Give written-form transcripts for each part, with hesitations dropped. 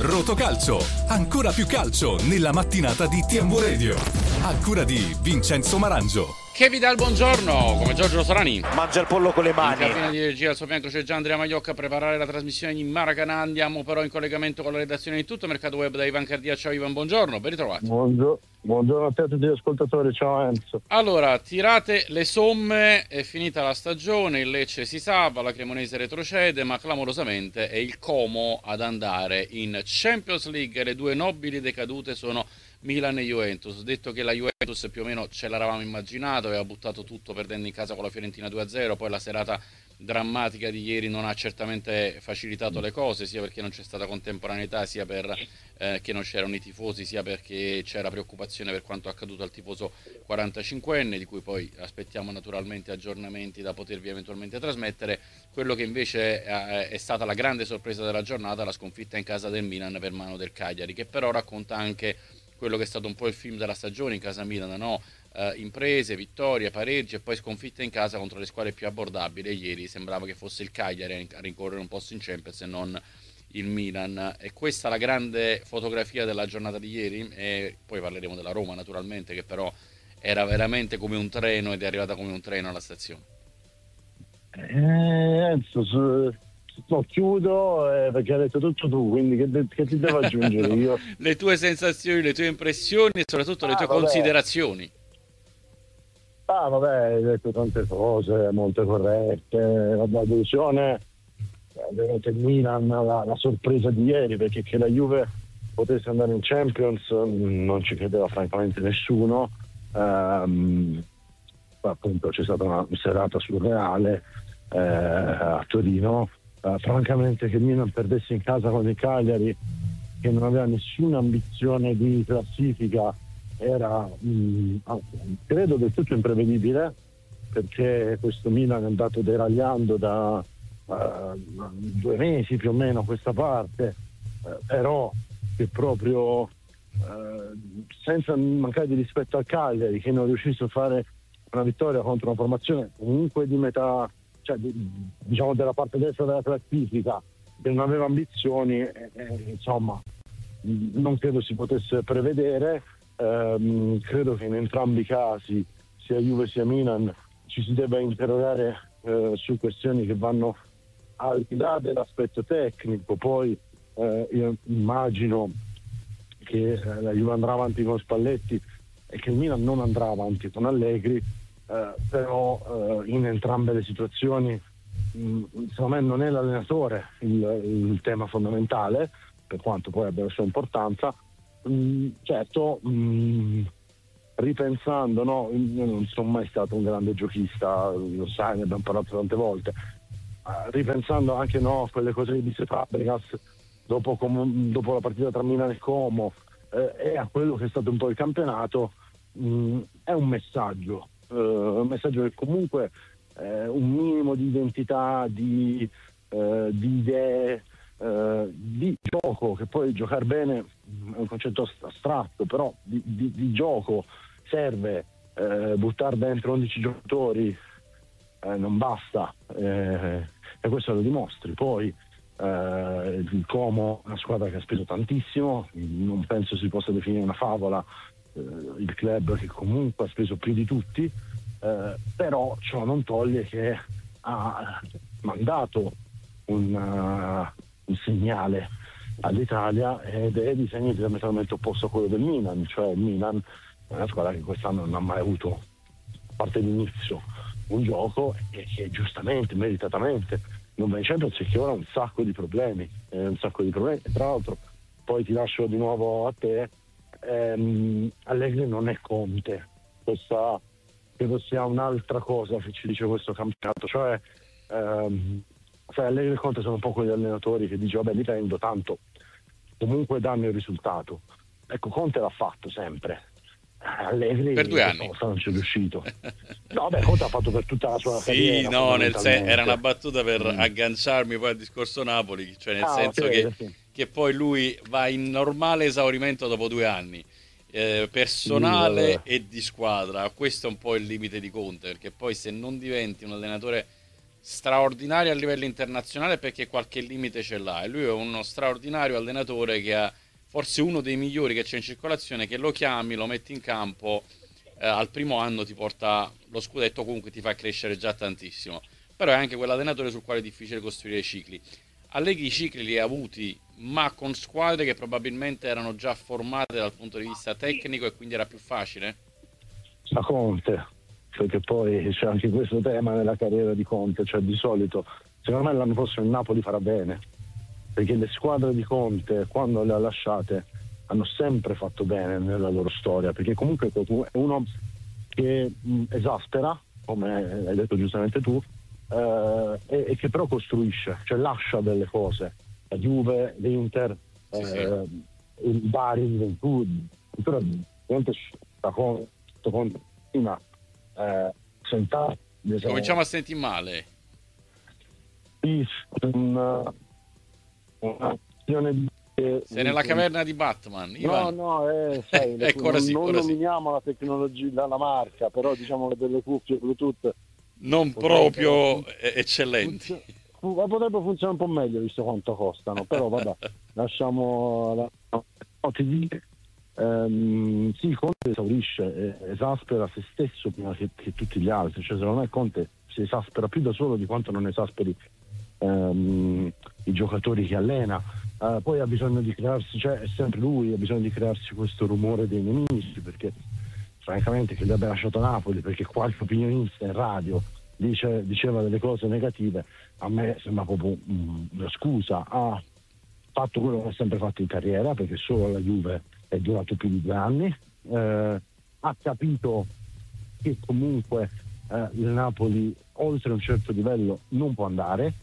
Rotocalcio, ancora più calcio nella mattinata di TMW Radio. A cura di Vincenzo Marangio. Che vi dà il buongiorno, come Giorgio Sorani. Mangia il pollo con le mani. In cabina di regia al suo fianco c'è già Andrea Maiocca a preparare la trasmissione di Maracanã. Andiamo però in collegamento con la redazione di Tutto Mercato Web da Ivan Cardia. Ciao Ivan, buongiorno, ben ritrovati. Buongiorno a te e a tutti gli ascoltatori, ciao Enzo. Allora, tirate le somme, è finita la stagione, il Lecce si salva, la Cremonese retrocede, ma clamorosamente è il Como ad andare in Champions League. Le due nobili decadute sono Milan e Juventus. Detto che la Juventus più o meno ce l'eravamo immaginato, aveva buttato tutto perdendo in casa con la Fiorentina 2-0, poi la serata drammatica di ieri non ha certamente facilitato le cose, sia perché non c'è stata contemporaneità, sia per che non c'erano i tifosi, sia perché c'era preoccupazione per quanto accaduto al tifoso 45enne, di cui poi aspettiamo naturalmente aggiornamenti da potervi eventualmente trasmettere. Quello che invece è stata la grande sorpresa della giornata, la sconfitta in casa del Milan per mano del Cagliari, che però racconta anche quello che è stato un po' il film della stagione in casa Milan, no? Imprese, vittorie, pareggi e poi sconfitte in casa contro le squadre più abbordabili. Ieri sembrava che fosse il Cagliari a rincorrere un posto in Champions e non il Milan. E questa è la grande fotografia della giornata di ieri, e poi parleremo della Roma naturalmente, che però era veramente come un treno ed è arrivata come un treno alla stazione. Enzo, chiudo perché hai detto tutto tu, quindi che ti devo aggiungere io? Le tue sensazioni, le tue impressioni e soprattutto le tue considerazioni. Hai detto tante cose molto corrette. La delusione ovviamente il Milan, la sorpresa di ieri, perché che la Juve potesse andare in Champions non ci credeva francamente nessuno. Appunto c'è stata una serata surreale a Torino. Francamente che il Milan perdesse in casa con il Cagliari, che non aveva nessuna ambizione di classifica, era credo del tutto imprevedibile, perché questo Milan è andato deragliando da 2 mesi più o meno a questa parte, però che proprio senza mancare di rispetto al Cagliari, che non riuscisse a fare una vittoria contro una formazione comunque di metà, cioè diciamo della parte destra della classifica, che non aveva ambizioni, insomma non credo si potesse prevedere. Credo che in entrambi i casi, sia Juve sia Milan, ci si debba interrogare su questioni che vanno al di là dell'aspetto tecnico. Poi io immagino che la Juve andrà avanti con Spalletti e che il Milan non andrà avanti con Allegri, però in entrambe le situazioni secondo me non è l'allenatore il tema fondamentale, per quanto poi abbia la sua importanza. Certo, ripensando, no, io non sono mai stato un grande giochista, lo sai, ne abbiamo parlato tante volte. Ripensando anche a quelle cose che disse Fabregas dopo la partita tra Milan e Como, e a quello che è stato un po' il campionato, è un messaggio che comunque un minimo di identità, di idee, di gioco, che poi giocare bene è un concetto astratto, però di gioco serve. Buttare dentro 11 giocatori non basta, e questo lo dimostri. Poi il Como è una squadra che ha speso tantissimo, non penso si possa definire una favola il club che comunque ha speso più di tutti, però ciò non toglie che ha mandato un segnale all'Italia, ed è di segno diametralmente opposto a quello del Milan. Cioè il Milan è una squadra che quest'anno non ha mai avuto, a parte l'inizio, un gioco, e che giustamente, meritatamente non va in Champions, e che ora ha un sacco di problemi. E tra l'altro, poi ti lascio di nuovo a te, Allegri non è Conte. Questa credo sia un'altra cosa che ci dice questo campionato, cioè Allegri e Conte sono un po' quegli allenatori che dice vabbè, li prendo, tanto comunque danno il risultato. Ecco, Conte l'ha fatto sempre, Allegri per 2 anni non ci è riuscito. No, beh, Conte ha fatto per tutta la sua carriera. Sì, no, era una battuta per agganciarmi poi al discorso Napoli, cioè nel senso che poi lui va in normale esaurimento dopo 2 anni, personale e di squadra. Questo è un po' il limite di Conte, perché poi se non diventi un allenatore straordinario a livello internazionale perché qualche limite ce l'ha, e lui è uno straordinario allenatore che ha forse uno dei migliori che c'è in circolazione, che lo chiami, lo metti in campo, al primo anno ti porta lo scudetto, comunque ti fa crescere già tantissimo, però è anche quell'allenatore sul quale è difficile costruire i cicli. Allegri i cicli li ha avuti, ma con squadre che probabilmente erano già formate dal punto di vista tecnico e quindi era più facile? A Conte, perché poi c'è anche questo tema nella carriera di Conte, cioè di solito secondo me l'anno prossimo il Napoli farà bene, perché le squadre di Conte quando le ha lasciate hanno sempre fatto bene nella loro storia, perché comunque è uno che esaspera, come hai detto giustamente tu, e che però costruisce, cioè lascia delle cose. La Juve, l'Inter, Sì, sì. il Bari, il Juventus, veramente con prima sentare Cominciamo a sentire male. un'azione di Sei nella caverna di Batman, Ivan. sai, Ecco, ora sì, non ora sì. nominiamo la tecnologia, la marca, però diciamo che delle cuffie Bluetooth Non proprio eccellenti. potrebbe funzionare un po' meglio visto quanto costano, però vabbè, lasciamo ti dico, sì, Conte esaurisce, esaspera se stesso prima che tutti gli altri, cioè secondo me Conte si esaspera più da solo di quanto non esasperi i giocatori che allena. Poi ha bisogno di crearsi, cioè è sempre lui, ha bisogno di crearsi questo rumore dei nemici, perché francamente che gli abbia lasciato Napoli perché qualche opinionista in radio diceva delle cose negative, a me sembra proprio una scusa. Ha fatto quello che ha sempre fatto in carriera, perché solo la Juve è durato più di 2 anni, ha capito che comunque il Napoli oltre un certo livello non può andare,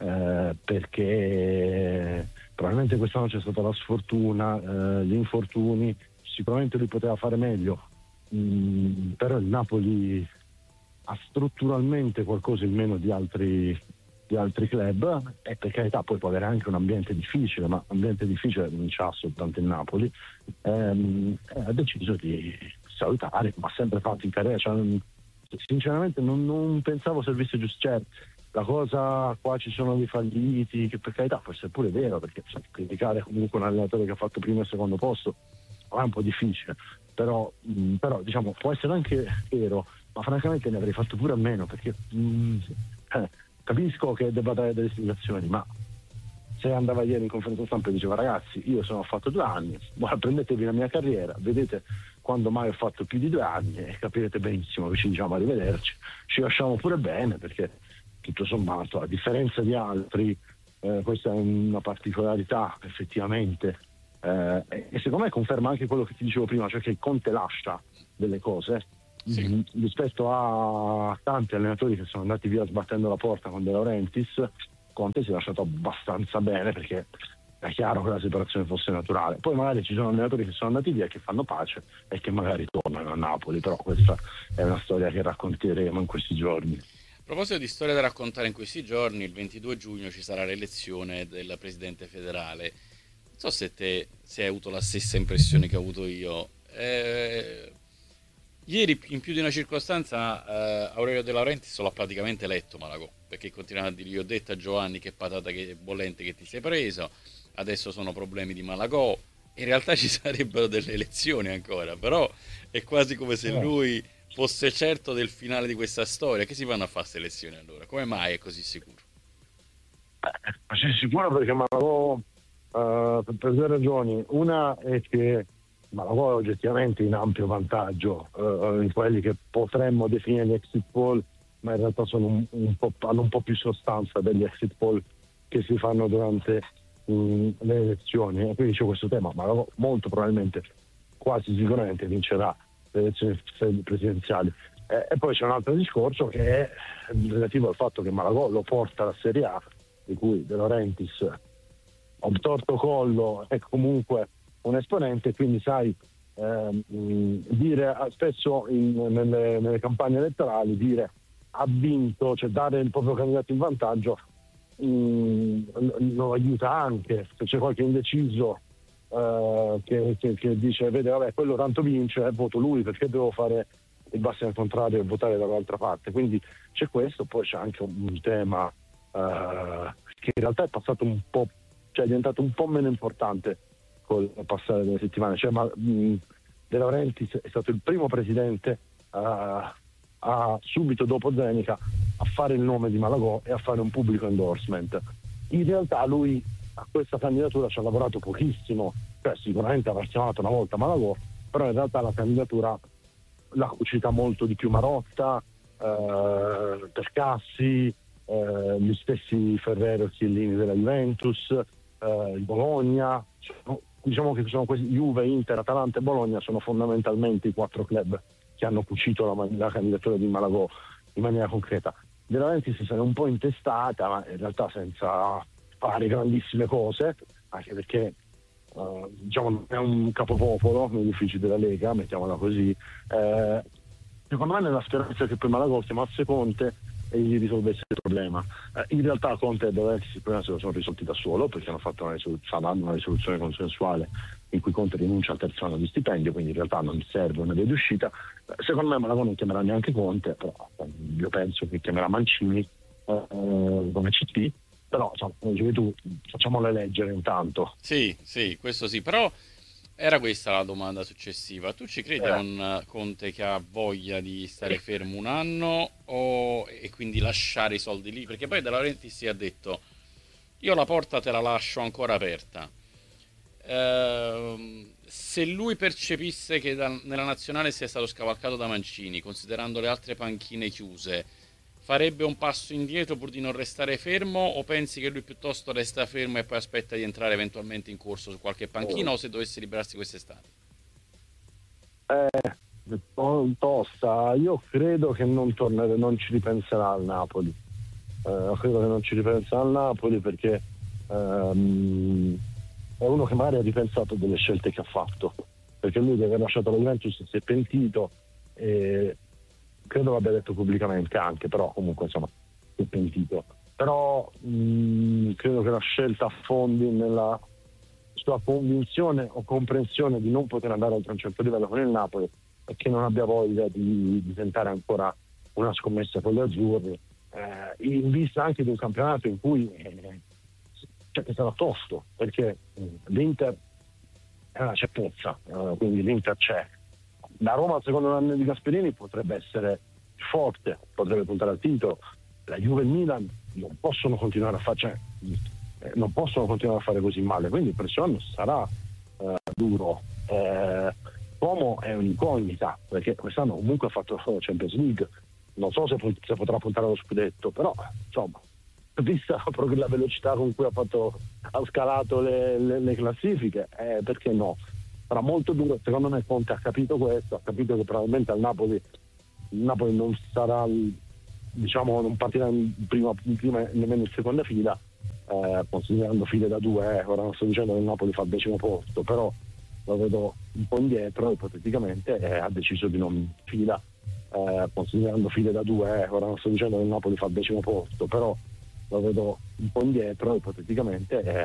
perché probabilmente quest'anno c'è stata la sfortuna, gli infortuni, sicuramente lui poteva fare meglio, però il Napoli ha strutturalmente qualcosa in meno di altri club, e per carità poi può avere anche un ambiente difficile, ma ambiente difficile non c'ha soltanto il Napoli. Ha deciso di salutare, ma ha sempre fatto in carriera, cioè, sinceramente non pensavo servisse giusto, cioè, la cosa qua ci sono dei falliti, che per carità forse è pure vero, perché criticare comunque un allenatore che ha fatto primo e secondo posto è un po' difficile, però diciamo può essere anche vero, ma francamente ne avrei fatto pure a meno, perché capisco che debba dare delle spiegazioni, ma se andava ieri in conferenza stampa e diceva ragazzi io ho fatto 2 anni, prendetevi la mia carriera, vedete quando mai ho fatto più di 2 anni e capirete benissimo che ci diciamo arrivederci, ci lasciamo pure bene, perché tutto sommato a differenza di altri questa è una particolarità effettivamente, e secondo me conferma anche quello che ti dicevo prima, cioè che il Conte lascia delle cose. Sì. Rispetto a tanti allenatori che sono andati via sbattendo la porta con De Laurentiis, Conte si è lasciato abbastanza bene, perché è chiaro che la separazione fosse naturale. Poi magari ci sono allenatori che sono andati via, che fanno pace e che magari tornano a Napoli, però questa è una storia che racconteremo in questi giorni. A proposito di storia da raccontare in questi giorni, il 22 giugno ci sarà l'elezione del presidente federale. Non so se hai avuto la stessa impressione che ho avuto io. Ieri in più di una circostanza Aurelio De Laurentiis l'ha praticamente letto Malagò, perché continuava a dire: io ho detto a Giovanni che patata che bollente che ti sei preso, adesso sono problemi di Malagò. In realtà ci sarebbero delle elezioni ancora, però è quasi come se lui fosse certo del finale di questa storia. Che si vanno a fare queste elezioni allora? Come mai è così sicuro? Sono sicuro perché Malagò per 2 ragioni. Una è che Malagò è oggettivamente in ampio vantaggio in quelli che potremmo definire gli exit poll, ma in realtà sono hanno un po' più sostanza degli exit poll che si fanno durante le elezioni, e quindi c'è questo tema. Malagò molto probabilmente, quasi sicuramente vincerà le elezioni presidenziali, e poi c'è un altro discorso che è relativo al fatto che Malagò lo porta alla Serie A, di cui De Laurentiis obtorto collo è comunque un esponente, quindi sai, dire spesso nelle campagne elettorali, dire ha vinto, cioè dare il proprio candidato in vantaggio, lo aiuta anche se c'è qualche indeciso che dice vede vabbè quello tanto vince, voto lui perché devo fare il basta al contrario e votare dall'altra parte. Quindi c'è questo, poi c'è anche un tema che in realtà è passato un po', cioè è diventato un po' meno importante col passare delle settimane. Cioè, De Laurentiis è stato il primo presidente subito dopo Zenica a fare il nome di Malagò e a fare un pubblico endorsement. In realtà lui a questa candidatura ci ha lavorato pochissimo, cioè sicuramente avrà chiamato una volta Malagò, però in realtà la candidatura l'ha cucita molto di più Marotta, Percassi, gli stessi Ferrero e Chiellini della Juventus, il Bologna. Diciamo che sono questi, Juve, Inter, Atalanta e Bologna sono fondamentalmente i 4 club che hanno cucito la candidatura di Malagò in maniera concreta. De Laurentiis si è un po' intestata, ma in realtà senza fare grandissime cose, anche perché diciamo è un capopopolo negli uffici della Lega, mettiamola così. Secondo me nella speranza che poi Malagò chiamasse Conte e gli risolvesse il problema. In realtà Conte e De Laurentiis il problema se lo sono risolti da solo, perché hanno fatto una risoluzione consensuale in cui Conte rinuncia al terzo anno di stipendio, quindi in realtà non serve una via di uscita. Secondo me Malagò non chiamerà neanche Conte, però io penso che chiamerà Mancini come CT, però insomma, come dicevi tu, facciamole eleggere intanto. Sì, questo sì, però era questa la domanda successiva. Tu ci credi a un Conte che ha voglia di stare fermo un anno e quindi lasciare i soldi lì? Perché poi De Laurentiis si ha detto: io la porta te la lascio ancora aperta. Se lui percepisse che nella nazionale sia stato scavalcato da Mancini, considerando le altre panchine chiuse, farebbe un passo indietro pur di non restare fermo, o pensi che lui piuttosto resta fermo e poi aspetta di entrare eventualmente in corso su qualche panchina, o se dovesse liberarsi quest'estate? Tosta, io credo che non ci ripenserà al Napoli. Credo che non ci ripenserà al Napoli perché è uno che magari ha ripensato delle scelte che ha fatto, perché lui di aver lasciato la Juventus si è pentito e credo l'abbia detto pubblicamente anche, però comunque insomma si è pentito. Però credo che la scelta affondi nella sua convinzione o comprensione di non poter andare oltre un certo livello con il Napoli e che non abbia voglia di tentare ancora una scommessa con gli azzurri, in vista anche di un campionato in cui che sarà tosto, perché l'Inter è una certezza, quindi l'Inter c'è. La Roma secondo l'anno di Gasperini potrebbe essere forte, potrebbe puntare al titolo. La Juve e il Milan non possono continuare a fare così male, quindi il prossimo anno sarà duro. Como è un'incognita, perché quest'anno comunque ha fatto la Champions League, non so se potrà puntare allo scudetto, però insomma, vista proprio la velocità con cui ha scalato le classifiche, perché no? Sarà molto duro. Secondo me Conte ha capito questo, ha capito che probabilmente il Napoli non sarà, diciamo, non partirà in prima nemmeno in seconda fila, considerando file da 2, ora non sto dicendo che il Napoli fa il 10° posto, però lo vedo un po' indietro ipoteticamente, ha deciso di non fila, considerando file da 2, ora non sto dicendo che il Napoli fa il 10° posto, però lo vedo un po' indietro ipoteticamente,